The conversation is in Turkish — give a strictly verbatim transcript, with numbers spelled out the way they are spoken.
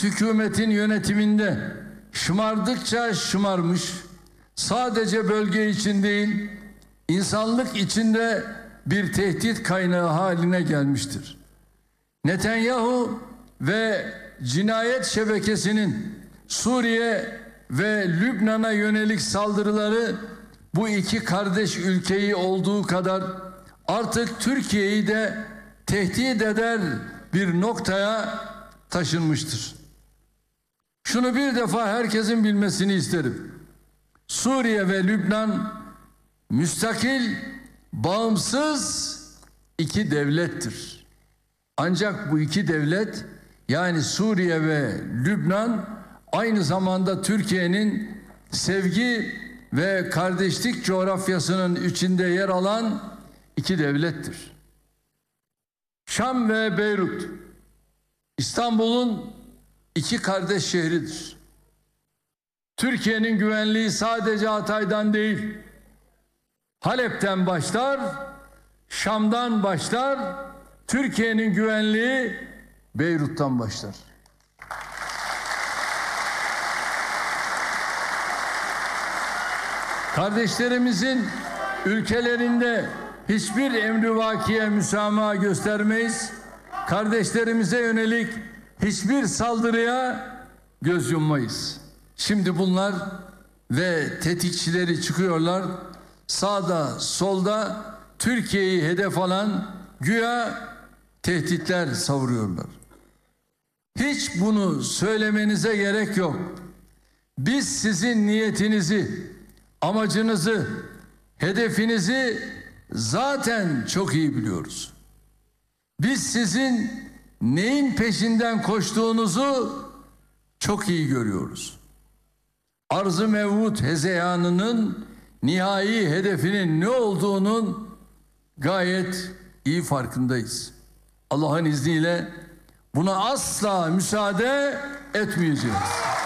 mevcut hükümetin yönetiminde şımardıkça şımarmış, sadece bölge için değil, insanlık içinde bir tehdit kaynağı haline gelmiştir. Netanyahu ve cinayet şebekesinin Suriye ve Lübnan'a yönelik saldırıları bu iki kardeş ülkeyi olduğu kadar artık Türkiye'yi de tehdit eder bir noktaya taşınmıştır. Şunu bir defa herkesin bilmesini isterim. Suriye ve Lübnan müstakil, bağımsız iki devlettir. Ancak bu iki devlet, yani Suriye ve Lübnan, aynı zamanda Türkiye'nin sevgi ve kardeşlik coğrafyasının içinde yer alan iki devlettir. Şam ve Beyrut, İstanbul'un iki kardeş şehridir. Türkiye'nin güvenliği sadece Hatay'dan değil, Halep'ten başlar, Şam'dan başlar, Türkiye'nin güvenliği Beyrut'tan başlar. Kardeşlerimizin ülkelerinde hiçbir emrivakiye müsamaha göstermeyiz. Kardeşlerimize yönelik hiçbir saldırıya göz yummayız. Şimdi bunlar ve tetikçileri çıkıyorlar. Sağda, solda Türkiye'yi hedef alan güya tehditler savuruyorlar. Hiç bunu söylemenize gerek yok. Biz sizin niyetinizi, amacınızı, hedefinizi zaten çok iyi biliyoruz. Biz sizin neyin peşinden koştuğunuzu çok iyi görüyoruz. Arz-ı mevut hezeyanının nihai hedefinin ne olduğunun gayet iyi farkındayız. Allah'ın izniyle buna asla müsaade etmeyeceğiz.